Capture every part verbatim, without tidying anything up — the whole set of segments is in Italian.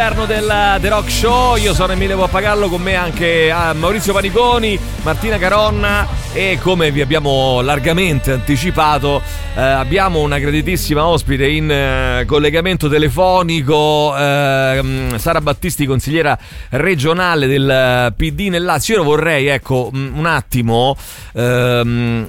Del The Rock Show, io sono Emilio Pappagallo, con me anche ah, Maurizio Paniconi, Martina Caronna, e come vi abbiamo largamente anticipato eh, abbiamo una graditissima ospite in eh, collegamento telefonico, eh, Sara Battisti, consigliera regionale del P D nel Lazio. Io vorrei ecco un attimo ehm,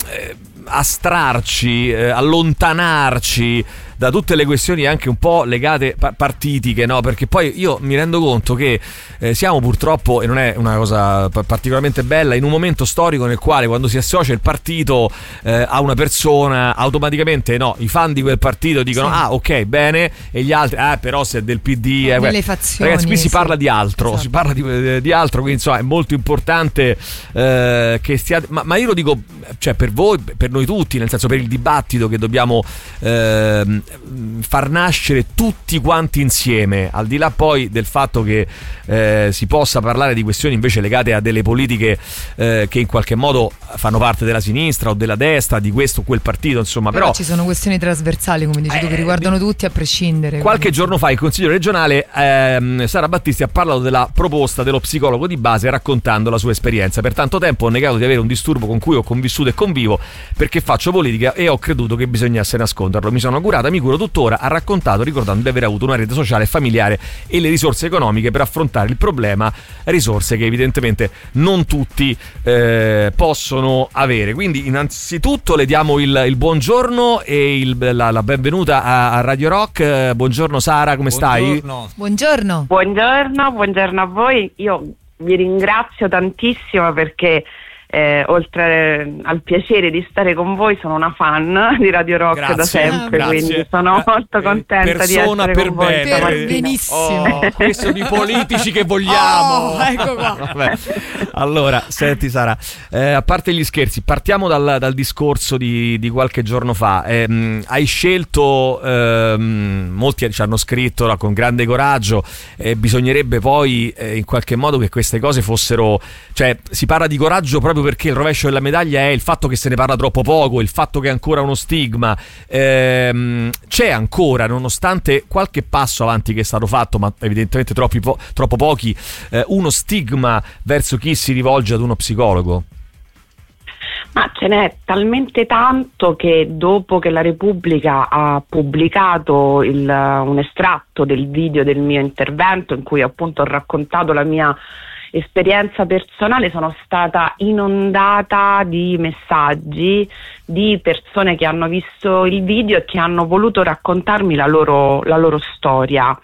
astrarci, eh, allontanarci da tutte le questioni anche un po' legate pa- partitiche, no? Perché poi io mi rendo conto che eh, siamo purtroppo, e non è una cosa p- particolarmente bella, in un momento storico nel quale quando si associa il partito eh, a una persona, automaticamente no, i fan di quel partito dicono sì. ah ok bene, e gli altri ah però se è del P D eh, delle fazioni, ragazzi, qui si sì. parla di altro, esatto. si parla di, di altro, quindi insomma è molto importante eh, che stiate, ma, ma io lo dico, cioè per voi, per noi tutti, nel senso per il dibattito che dobbiamo eh, far nascere tutti quanti insieme, al di là poi del fatto che eh, si possa parlare di questioni invece legate a delle politiche eh, che in qualche modo fanno parte della sinistra o della destra, di questo o quel partito, insomma, però, però ci sono questioni trasversali, come dici eh, tu, che riguardano tutti a prescindere. Qualche quindi. giorno fa in Consiglio regionale ehm, Sara Battisti ha parlato della proposta dello psicologo di base, raccontando la sua esperienza. Per tanto tempo ho negato di avere un disturbo con cui ho convissuto e convivo perché faccio politica e ho creduto che bisognasse nasconderlo. Mi sono curata, mi curo tuttora, ha raccontato, ricordando di aver avuto una rete sociale e familiare e le risorse economiche per affrontare il problema, risorse che evidentemente non tutti eh, possono avere. Quindi innanzitutto le diamo il, il buongiorno e il, la, la benvenuta a, a Radio Rock. Buongiorno Sara, come buongiorno. stai? Buongiorno. Buongiorno, buongiorno a voi. Io vi ringrazio tantissimo perché Eh, oltre al piacere di stare con voi, sono una fan di Radio Rock grazie, da sempre, grazie. quindi sono molto contenta di essere per con voi. bene. Per benissimo. Oh, questo di politici che vogliamo. Oh, ecco qua. Vabbè. Allora, senti Sara, eh, a parte gli scherzi, partiamo dal, dal discorso di, di qualche giorno fa. Eh, mh, hai scelto, ehm, molti ci hanno scritto no, con grande coraggio, eh, bisognerebbe poi eh, in qualche modo che queste cose fossero, cioè si parla di coraggio proprio perché il rovescio della medaglia è il fatto che se ne parla troppo poco, il fatto che è ancora uno stigma. Ehm, c'è ancora, nonostante qualche passo avanti che è stato fatto, ma evidentemente troppi po- troppo pochi, eh, uno stigma verso chi si rivolge ad uno psicologo? Ma ce n'è talmente tanto che dopo che la Repubblica ha pubblicato il, un estratto del video del mio intervento in cui appunto ho raccontato la mia esperienza personale, sono stata inondata di messaggi di persone che hanno visto il video e che hanno voluto raccontarmi la loro, la loro storia.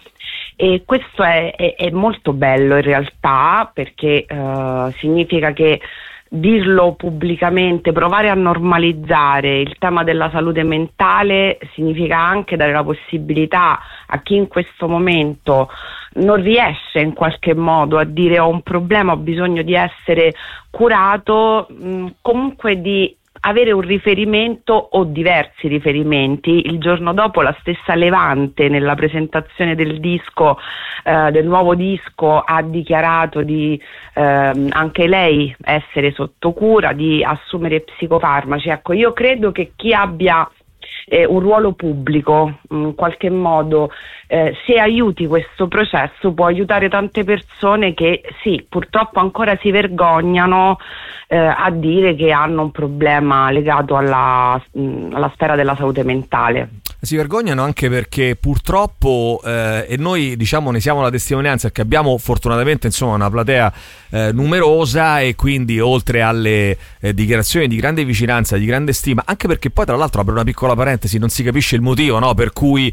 E questo è, è, è molto bello in realtà, perché uh, significa che dirlo pubblicamente, provare a normalizzare il tema della salute mentale, significa anche dare la possibilità a chi in questo momento non riesce in qualche modo a dire ho un problema, ho bisogno di essere curato, mh, comunque di avere un riferimento o diversi riferimenti. Il giorno dopo la stessa Levante, nella presentazione del disco, eh, del nuovo disco, ha dichiarato di eh, anche lei essere sotto cura, di assumere psicofarmaci. Ecco, io credo che chi abbia eh, un ruolo pubblico, in qualche modo, eh, se aiuti questo processo, può aiutare tante persone che sì, purtroppo ancora si vergognano eh, a dire che hanno un problema legato alla, mh, alla sfera della salute mentale. Si vergognano anche perché purtroppo eh, e noi diciamo ne siamo la testimonianza, che abbiamo fortunatamente insomma una platea eh, numerosa, e quindi oltre alle eh, dichiarazioni di grande vicinanza, di grande stima, anche perché poi tra l'altro, apro una piccola parentesi, non si capisce il motivo, no, per cui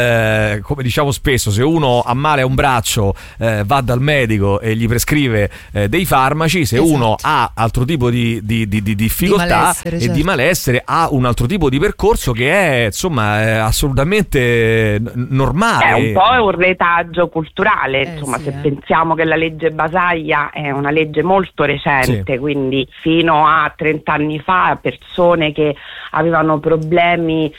eh, come diciamo spesso, se uno ha male a un braccio eh, va dal medico e gli prescrive eh, dei farmaci, se esatto. uno ha altro tipo di, di, di, di difficoltà di malessere, e certo. di malessere, ha un altro tipo di percorso che è insomma assolutamente normale. È un po' un retaggio culturale, eh, insomma, sì, se eh. pensiamo che la legge Basaglia è una legge molto recente, sì. Quindi fino a trenta anni fa persone che avevano problemi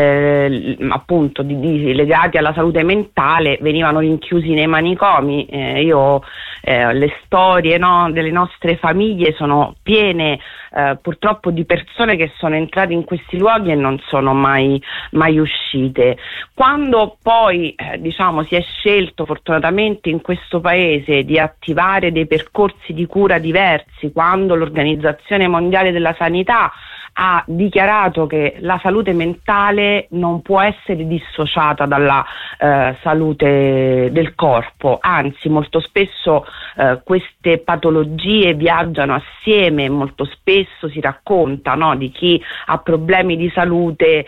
eh, appunto di, di, legati alla salute mentale venivano rinchiusi nei manicomi. Eh, io eh, le storie, no, delle nostre famiglie sono piene eh, purtroppo di persone che sono entrate in questi luoghi e non sono mai, mai uscite. Quando poi eh, diciamo si è scelto fortunatamente in questo paese di attivare dei percorsi di cura diversi, quando l'Organizzazione Mondiale della Sanità ha dichiarato che la salute mentale non può essere dissociata dalla eh, salute del corpo, anzi molto spesso eh, queste patologie viaggiano assieme, molto spesso si racconta, no, di chi ha problemi di salute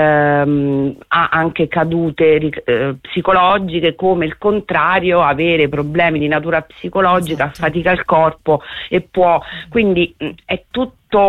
ehm, ha anche cadute eh, psicologiche, come il contrario, avere problemi di natura psicologica affatica il corpo e può, quindi mh, è tutto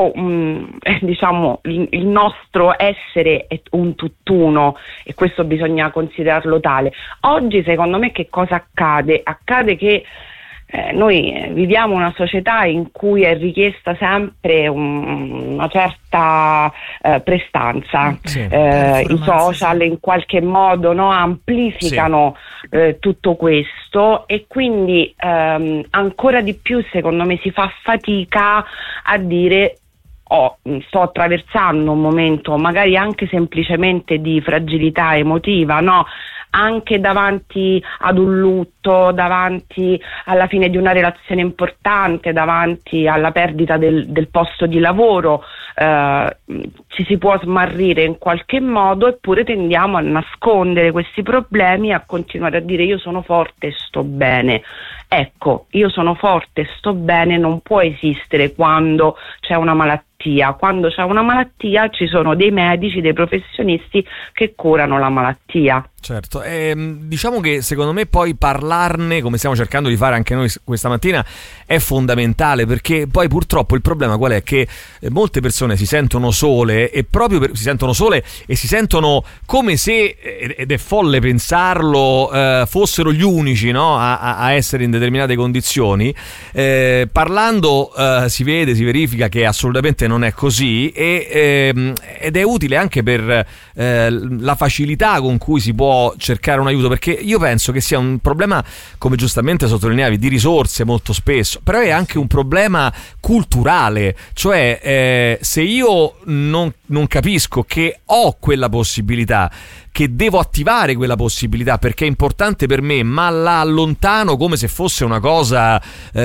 Um, eh, diciamo il, il nostro essere è un tutt'uno e questo bisogna considerarlo tale. Oggi secondo me che cosa accade? Accade che eh, noi eh, viviamo una società in cui è richiesta sempre un, una certa eh, prestanza, sì, eh, i social in qualche modo, no, amplificano sì. eh, tutto questo e quindi ehm, ancora di più secondo me si fa fatica a dire oh, sto attraversando un momento magari anche semplicemente di fragilità emotiva, no? Anche davanti ad un lutto, davanti alla fine di una relazione importante, davanti alla perdita del, del posto di lavoro, eh, ci si può smarrire in qualche modo, eppure tendiamo a nascondere questi problemi e a continuare a dire io sono forte e sto bene. Ecco, io sono forte e sto bene non può esistere quando c'è una malattia. Quando c'è una malattia ci sono dei medici, dei professionisti che curano la malattia. Certo, e, diciamo che secondo me poi parlarne, come stiamo cercando di fare anche noi questa mattina, è fondamentale, perché poi purtroppo il problema qual è? Che molte persone si sentono sole e proprio per, si sentono sole e si sentono come se, ed è folle pensarlo, eh, fossero gli unici, no, a, a essere in determinate condizioni. Eh, parlando eh, si vede, si verifica che assolutamente non è così e, ehm, ed è utile anche per eh, la facilità con cui si può cercare un aiuto, perché io penso che sia un problema, come giustamente sottolineavi, di risorse molto spesso, però è anche un problema culturale, cioè eh, se io non, non capisco che ho quella possibilità, che devo attivare quella possibilità perché è importante per me, ma la allontano come se fosse una cosa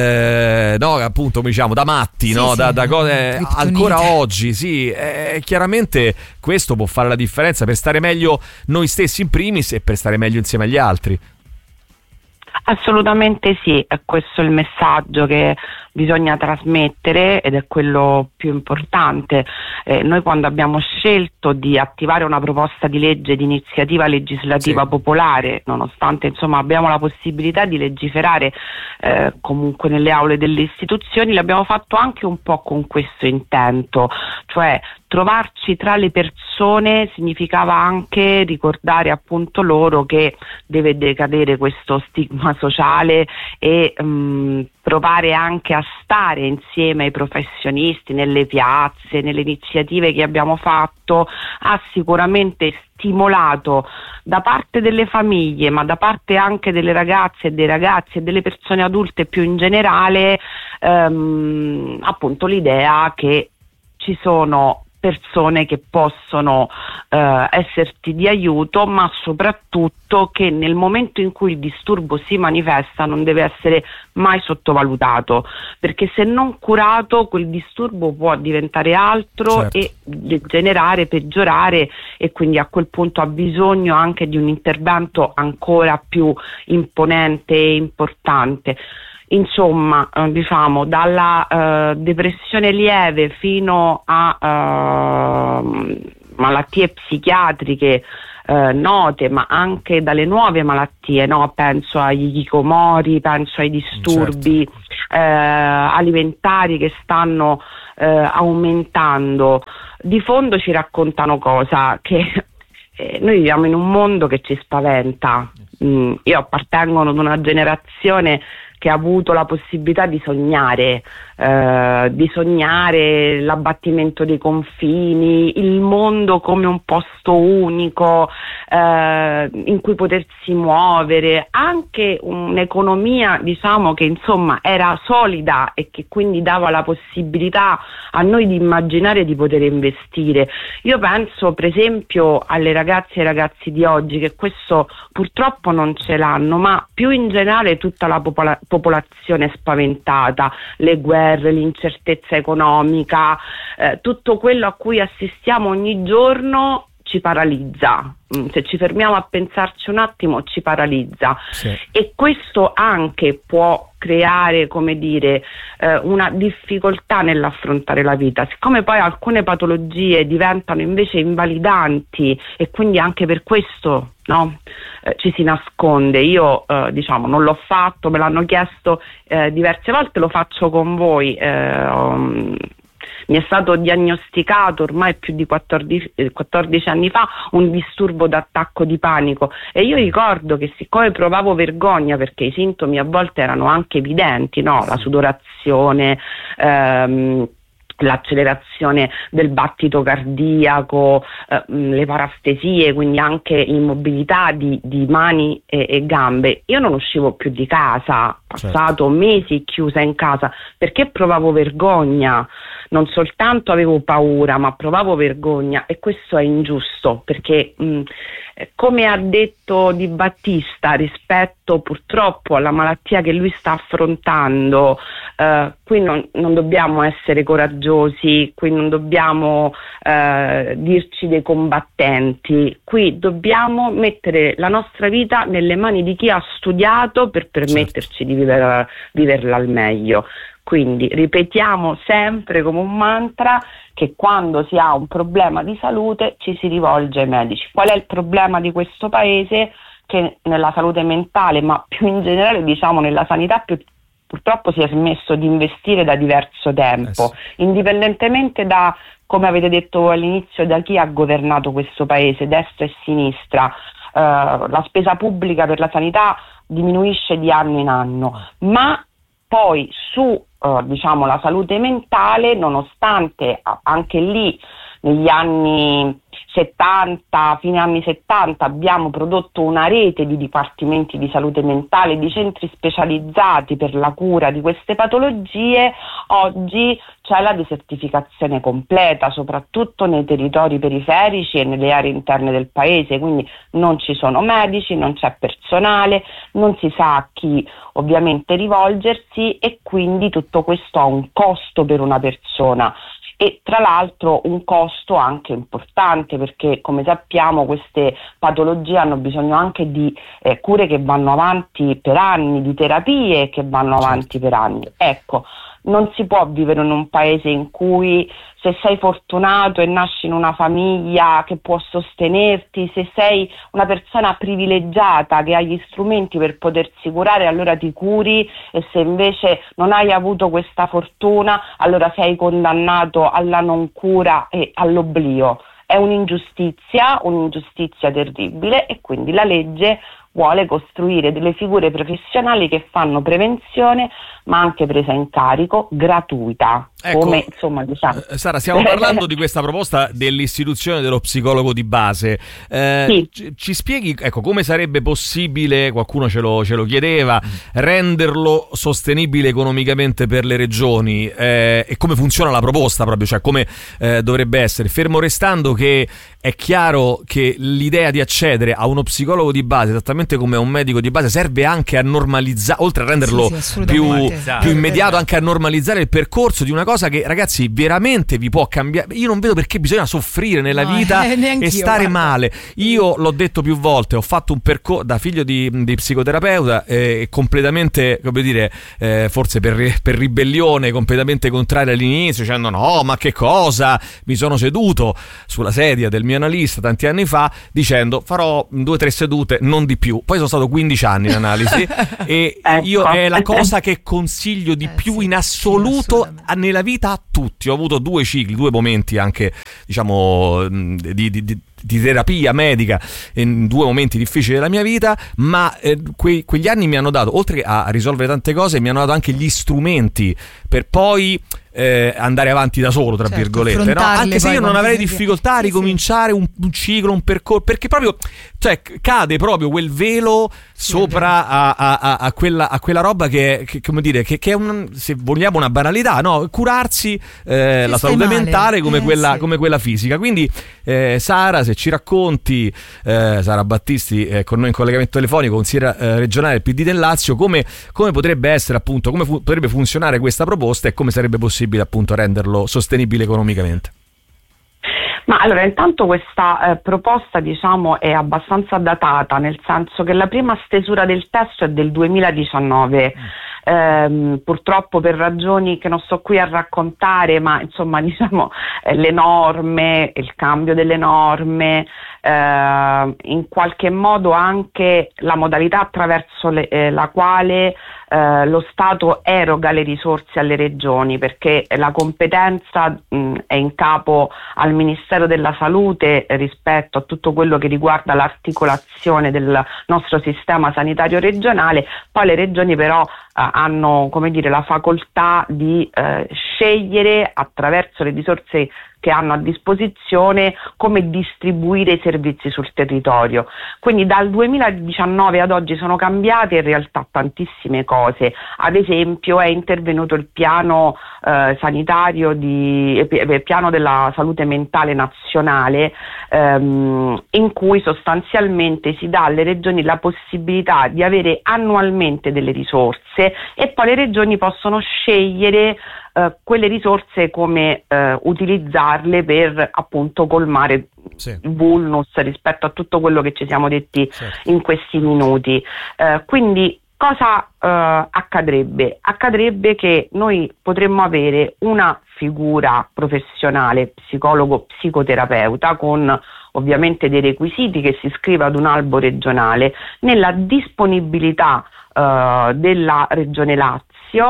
eh, no, appunto diciamo da matti, sì, no, sì, da, da cose ancora oggi, sì, eh, chiaramente questo può fare la differenza per stare meglio noi stessi in primis e per stare meglio insieme agli altri. Assolutamente sì, è questo il messaggio che bisogna trasmettere ed è quello più importante. Eh, noi quando abbiamo scelto di attivare una proposta di legge di iniziativa legislativa sì. popolare, nonostante insomma abbiamo la possibilità di legiferare eh, comunque nelle aule delle istituzioni, l'abbiamo fatto anche un po' con questo intento, cioè trovarci tra le persone significava anche ricordare appunto loro che deve decadere questo stigma sociale e mh, provare anche a stare insieme ai professionisti nelle piazze, nelle iniziative che abbiamo fatto, ha sicuramente stimolato da parte delle famiglie, ma da parte anche delle ragazze e dei ragazzi e delle persone adulte più in generale, ehm, appunto l'idea che ci sono persone che possono eh, esserti di aiuto, ma soprattutto che nel momento in cui il disturbo si manifesta non deve essere mai sottovalutato, perché se non curato quel disturbo può diventare altro certo. e degenerare, peggiorare, e quindi a quel punto ha bisogno anche di un intervento ancora più imponente e importante. Insomma, eh, diciamo, dalla eh, depressione lieve fino a eh, malattie psichiatriche eh, note, ma anche dalle nuove malattie, no? Penso agli hikikomori, penso ai disturbi certo. eh, alimentari che stanno eh, aumentando. Di fondo ci raccontano cosa? Che eh, noi viviamo in un mondo che ci spaventa. mh, io appartengo ad una generazione che ha avuto la possibilità di sognare, eh, di sognare l'abbattimento dei confini, il mondo come un posto unico eh, in cui potersi muovere, anche un'economia, diciamo, che insomma era solida e che quindi dava la possibilità a noi di immaginare di poter investire. Io penso per esempio alle ragazze e ai ragazzi di oggi che questo purtroppo non ce l'hanno, ma più in generale tutta la popola- popolazione spaventata, le guerre, l'incertezza economica, eh, tutto quello a cui assistiamo ogni giorno ci paralizza. Se ci fermiamo a pensarci un attimo ci paralizza, sì. E questo anche può creare, come dire, eh, una difficoltà nell'affrontare la vita, siccome poi alcune patologie diventano invece invalidanti e quindi anche per questo, no, eh, ci si nasconde. Io eh, diciamo non l'ho fatto, me l'hanno chiesto eh, diverse volte, lo faccio con voi. eh, um, Mi è stato diagnosticato ormai più di quattordici, quattordici anni fa un disturbo d'attacco di panico, e io ricordo che siccome provavo vergogna perché i sintomi a volte erano anche evidenti, no? La sudorazione, ehm, l'accelerazione del battito cardiaco, eh, le parastesie, quindi anche immobilità di, di mani e, e gambe, io non uscivo più di casa, passato certo. mesi chiusa in casa perché provavo vergogna. Non soltanto avevo paura, ma provavo vergogna, e questo è ingiusto perché mh, come ha detto Di Battista rispetto purtroppo alla malattia che lui sta affrontando, eh, qui non, non dobbiamo essere coraggiosi, qui non dobbiamo eh, dirci dei combattenti, qui dobbiamo mettere la nostra vita nelle mani di chi ha studiato per permetterci certo. di vivere, viverla al meglio. Quindi ripetiamo sempre come un mantra che quando si ha un problema di salute ci si rivolge ai medici. Qual è il problema di questo paese? Che nella salute mentale, ma più in generale diciamo nella sanità, più, purtroppo si è smesso di investire da diverso tempo, indipendentemente da, come avete detto voi all'inizio, da chi ha governato questo paese, destra e sinistra. Uh, la spesa pubblica per la sanità diminuisce di anno in anno, ma poi su Uh, diciamo la salute mentale, nonostante uh, anche lì negli anni settanta, fine anni settanta, abbiamo prodotto una rete di dipartimenti di salute mentale, di centri specializzati per la cura di queste patologie, oggi c'è la desertificazione completa, soprattutto nei territori periferici e nelle aree interne del paese, quindi non ci sono medici, non c'è personale, non si sa a chi ovviamente rivolgersi, e quindi tutto questo ha un costo per una persona. E tra l'altro un costo anche importante, perché come sappiamo queste patologie hanno bisogno anche di eh, cure che vanno avanti per anni, di terapie che vanno avanti per anni. Ecco, non si può vivere in un paese in cui se sei fortunato e nasci in una famiglia che può sostenerti, se sei una persona privilegiata che ha gli strumenti per potersi curare, allora ti curi, e se invece non hai avuto questa fortuna, allora sei condannato alla non cura e all'oblio. È un'ingiustizia, un'ingiustizia terribile, e quindi la legge vuole costruire delle figure professionali che fanno prevenzione, ma anche presa in carico gratuita. Ecco, come insomma diciamo. Sara, stiamo parlando di questa proposta dell'istituzione dello psicologo di base. Eh, sì. ci, ci spieghi, ecco, come sarebbe possibile, qualcuno ce lo, ce lo chiedeva, renderlo sostenibile economicamente per le regioni, eh, e come funziona la proposta proprio, cioè come eh, dovrebbe essere, fermo restando che è chiaro che l'idea di accedere a uno psicologo di base, esattamente come a un medico di base, serve anche a normalizzare, oltre a renderlo sì, sì, più, più immediato, anche a normalizzare il percorso di una cosa che, ragazzi, veramente vi può cambiare. Io non vedo perché bisogna soffrire nella no, vita eh, e stare guarda. male. Io l'ho detto più volte, ho fatto un percorso da figlio di, di psicoterapeuta, eh, completamente, come dire, eh, forse per, per ribellione, completamente contrario all'inizio, dicendo no, ma che cosa, mi sono seduto sulla sedia del mio analista tanti anni fa dicendo farò due o tre sedute, non di più. Poi sono stato quindici anni in analisi e ecco. io è la cosa che consiglio di eh, più sì, in assoluto sì, nella vita a tutti. Ho avuto due cicli, due momenti anche, diciamo, di, di, di di terapia medica in due momenti difficili della mia vita, ma eh, quei, quegli anni mi hanno dato, oltre a risolvere tante cose, mi hanno dato anche gli strumenti per poi Eh, andare avanti da solo, tra certo, virgolette, no? Anche se io non avrei difficoltà a ricominciare sì, sì. Un, un ciclo, un percorso, perché proprio, cioè, cade proprio quel velo sì, sopra a, a, a, quella, a quella roba che, che come dire, che, che è un, se vogliamo, una banalità, no? Curarsi eh, la salute male. mentale come, eh, quella, sì. come quella fisica. Quindi eh, Sara, se ci racconti, eh, Sara Battisti eh, con noi in collegamento telefonico, consigliera eh, regionale del P D del Lazio, come, come potrebbe essere, appunto, come fu, potrebbe funzionare questa proposta e come sarebbe possibile appunto renderlo sostenibile economicamente. Ma allora, intanto questa eh, proposta, diciamo, è abbastanza datata, nel senso che la prima stesura del testo è del duemiladiciannove. Mm. Ehm, purtroppo per ragioni che non sto qui a raccontare, ma insomma, diciamo, eh, le norme, il cambio delle norme, eh, in qualche modo anche la modalità attraverso le, eh, la quale eh, lo Stato eroga le risorse alle regioni, perché la competenza mh, è in capo al Ministero della Salute eh, rispetto a tutto quello che riguarda l'articolazione del nostro sistema sanitario regionale. Poi le regioni però eh, hanno, come dire, la facoltà di eh, scegliere attraverso le risorse che hanno a disposizione come distribuire i servizi sul territorio. Quindi dal duemiladiciannove ad oggi sono cambiate in realtà tantissime cose. Ad esempio è intervenuto il piano eh, sanitario di il piano della salute mentale nazionale, ehm, in cui sostanzialmente si dà alle regioni la possibilità di avere annualmente delle risorse e poi le regioni possono scegliere Uh, quelle risorse come uh, utilizzarle per appunto colmare sì. il vulnus rispetto a tutto quello che ci siamo detti certo. in questi minuti. Uh, quindi cosa uh, accadrebbe? Accadrebbe che noi potremmo avere una figura professionale, psicologo psicoterapeuta, con ovviamente dei requisiti, che si iscriva ad un albo regionale nella disponibilità uh, della Regione Lazio,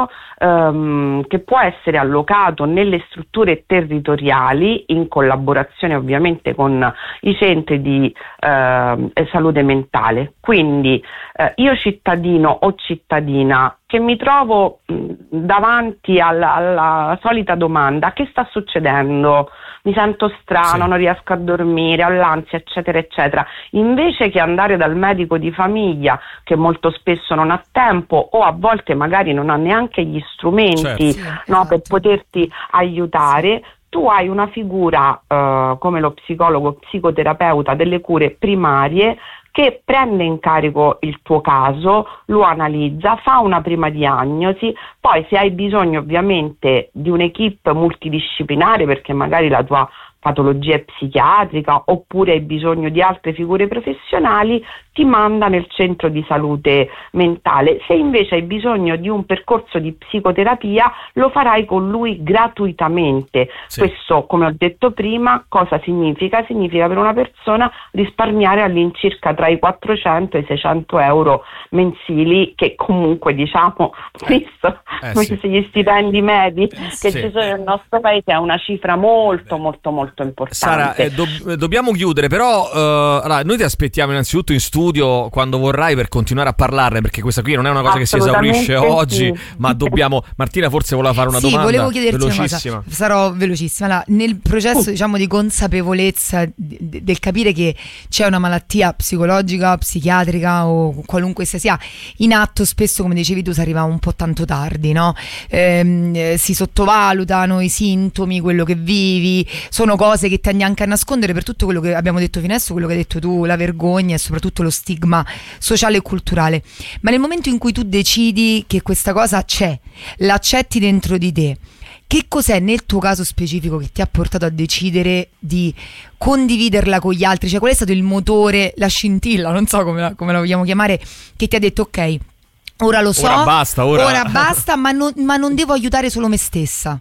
ehm, che può essere allocato nelle strutture territoriali in collaborazione ovviamente con i centri di eh, salute mentale. Quindi eh, io cittadino o cittadina che mi trovo mh, davanti alla, alla solita domanda: che sta succedendo? Mi sento strano, sì. non riesco a dormire, ho l'ansia, eccetera, eccetera. Invece che andare dal medico di famiglia, che molto spesso non ha tempo o a volte magari non ha neanche gli strumenti certo. no, per poterti aiutare, tu hai una figura uh, come lo psicologo psicoterapeuta delle cure primarie, che prende in carico il tuo caso, lo analizza, fa una prima diagnosi, poi se hai bisogno ovviamente di un'equipe multidisciplinare, perché magari la tua patologia è psichiatrica oppure hai bisogno di altre figure professionali, ti manda nel centro di salute mentale. Se invece hai bisogno di un percorso di psicoterapia, lo farai con lui gratuitamente. Sì. Questo, come ho detto prima, cosa significa? Significa per una persona risparmiare all'incirca tra i quattrocento e i seicento euro mensili, che comunque, diciamo, visto eh, sì. gli stipendi medi che sì. ci sono nel nostro paese, è una cifra molto molto molto importante. Sara, eh, do- dobbiamo chiudere, però uh, allora, noi ti aspettiamo innanzitutto in studio quando vorrai per continuare a parlarne, perché questa qui non è una cosa che si esaurisce sì. oggi, ma dobbiamo. Martina forse voleva fare una sì, domanda. Volevo chiederti velocissima. Una cosa. Sarò velocissima. Allora, nel processo uh. diciamo di consapevolezza d- del capire che c'è una malattia psicologica, psichiatrica o qualunque essa sia in atto, spesso, come dicevi tu, si arriva un po' tanto tardi, no? Ehm, eh, si sottovalutano i sintomi, quello che vivi, sono cose che tendi anche a nascondere, per tutto quello che abbiamo detto fino adesso, quello che hai detto tu, la vergogna e soprattutto lo stigma sociale e culturale. Ma nel momento in cui tu decidi che questa cosa c'è, l'accetti dentro di te, che cos'è nel tuo caso specifico che ti ha portato a decidere di condividerla con gli altri? Cioè, qual è stato il motore, la scintilla, non so come la, come la vogliamo chiamare, che ti ha detto ok, ora lo so, ora basta, ora... ora basta ma, non, ma non devo aiutare solo me stessa?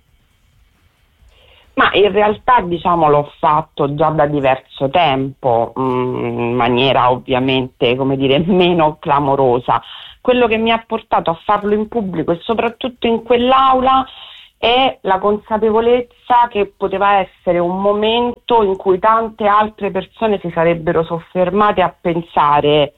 Ma in realtà, diciamo, l'ho fatto già da diverso tempo, mh, in maniera ovviamente, come dire, meno clamorosa. Quello che mi ha portato a farlo in pubblico e soprattutto in quell'aula e la consapevolezza che poteva essere un momento in cui tante altre persone si sarebbero soffermate a pensare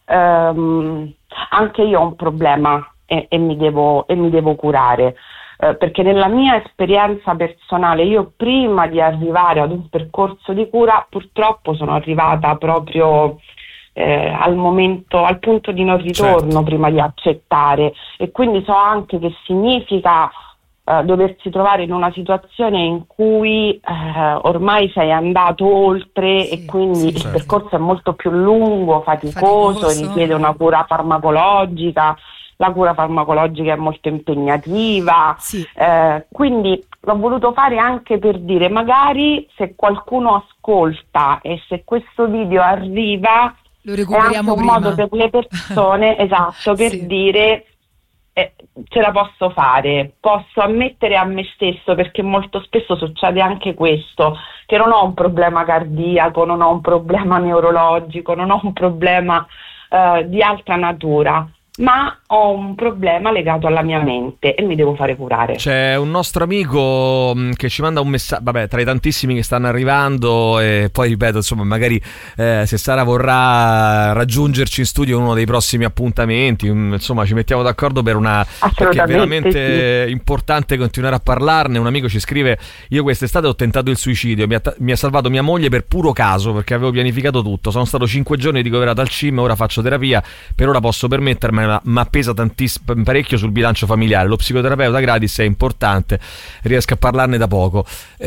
ehm, anche io ho un problema e, e, mi, devo, e mi devo curare. Eh, perché nella mia esperienza personale io prima di arrivare ad un percorso di cura purtroppo sono arrivata proprio eh, al momento, al punto di non ritorno, certo, prima di accettare, e quindi so anche che significa eh, doversi trovare in una situazione in cui eh, ormai sei andato oltre, sì, e quindi sì, il certo, percorso è molto più lungo, faticoso, faticoso. richiede una cura farmacologica. La cura farmacologica è molto impegnativa, sì. eh, quindi l'ho voluto fare anche per dire, magari se qualcuno ascolta e se questo video arriva, lo recuperiamo è anche un prima. modo per le persone, esatto, per sì. dire eh, ce la posso fare, posso ammettere a me stesso, perché molto spesso succede anche questo, che non ho un problema cardiaco, non ho un problema neurologico, non ho un problema eh, di altra natura, ma ho un problema legato alla mia mente e mi devo fare curare. C'è un nostro amico che ci manda un messaggio, vabbè, tra i tantissimi che stanno arrivando, e poi ripeto, insomma, magari eh, se Sara vorrà raggiungerci in studio in uno dei prossimi appuntamenti, insomma, ci mettiamo d'accordo per una, perché è veramente sì. importante continuare a parlarne. Un amico ci scrive: io quest'estate ho tentato il suicidio, mi ha, mi ha salvato mia moglie per puro caso, perché avevo pianificato tutto, sono stato cinque giorni ricoverato al C I M, ora faccio terapia, per ora posso permettermela, ma pesa tantissimo, parecchio sul bilancio familiare. Lo psicoterapeuta gratis è importante, riesco a parlarne da poco.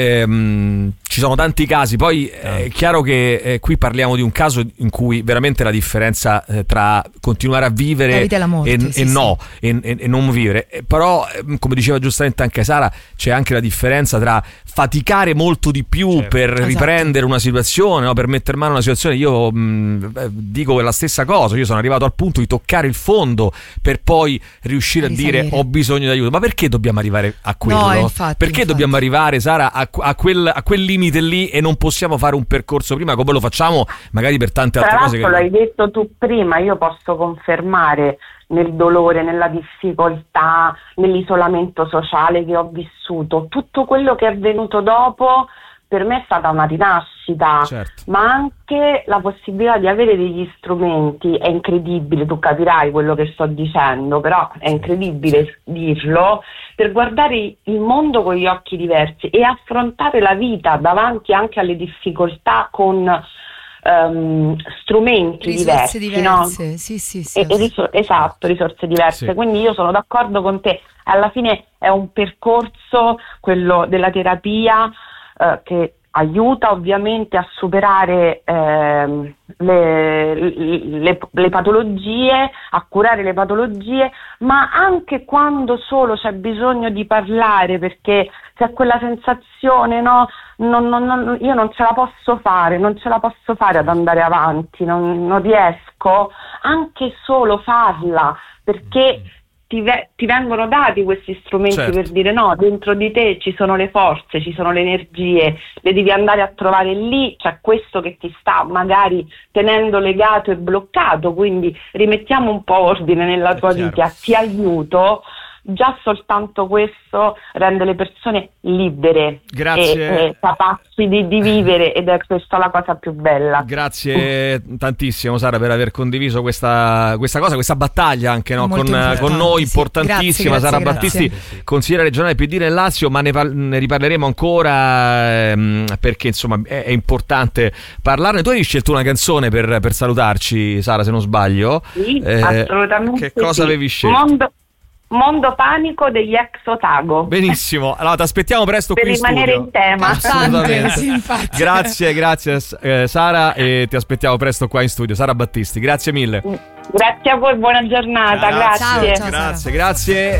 Ehm, ci sono tanti casi, poi è chiaro che eh, qui parliamo di un caso in cui veramente la differenza eh, tra continuare a vivere e, morte, e, sì, e no sì. e, e, e non vivere, eh, però eh, come diceva giustamente anche Sara, c'è anche la differenza tra faticare molto di più, certo, per esatto. riprendere una situazione, no? Per mettere mano a una situazione. Io mh, dico la stessa cosa, io sono arrivato al punto di toccare il fondo per poi riuscire a, a dire ho bisogno di aiuto. Ma perché dobbiamo arrivare a quello? No, infatti, perché infatti. dobbiamo arrivare, Sara, a, a, quel, a quel limite lì, e non possiamo fare un percorso prima come lo facciamo magari per tante altre Tra cose che... l'hai detto tu prima, io posso confermare nel dolore, nella difficoltà, nell'isolamento sociale che ho vissuto, tutto quello che è avvenuto dopo per me è stata una rinascita, certo. ma anche la possibilità di avere degli strumenti. È incredibile, tu capirai quello che sto dicendo, però è incredibile dirlo, per guardare il mondo con gli occhi diversi e affrontare la vita davanti anche alle difficoltà con um, strumenti risorse diversi, diverse, no? sì, sì, sì, e, e risor- esatto, risorse diverse, sì. Quindi io sono d'accordo con te, alla fine è un percorso, quello della terapia, che aiuta ovviamente a superare eh, le, le, le patologie, a curare le patologie, ma anche quando solo c'è bisogno di parlare, perché c'è quella sensazione, no, non, non, non, io non ce la posso fare, non ce la posso fare ad andare avanti, non, non riesco, anche solo farla, perché Ti, ve- ti vengono dati questi strumenti, certo. per dire no, dentro di te ci sono le forze, ci sono le energie, le devi andare a trovare lì, c'è questo che ti sta magari tenendo legato e bloccato, quindi rimettiamo un po' ordine nella tua vita, ti aiuto. Già soltanto questo rende le persone libere e, e capaci di, di vivere, ed è questa la cosa più bella. Grazie tantissimo, Sara, per aver condiviso questa, questa cosa, questa battaglia anche, no? con, con noi, sì. importantissima. Grazie, Sara grazie, Battisti, grazie. Consigliere regionale P D nel Lazio, ma ne, par- ne riparleremo ancora ehm, perché insomma è, è importante parlarne. Tu hai scelto una canzone per, per salutarci, Sara, se non sbaglio. Sì, eh, assolutamente. Che cosa sì. avevi scelto? Mondo Mondo Panico degli Ex Otago. Benissimo, allora ti aspettiamo presto per qui in studio. Per rimanere in tema. Assolutamente. Sì, infatti. Grazie, grazie eh, Sara, e ti aspettiamo presto qua in studio. Sara Battisti, grazie mille. Grazie a voi, buona giornata. Grazie, grazie. Ciao, ciao, grazie, grazie.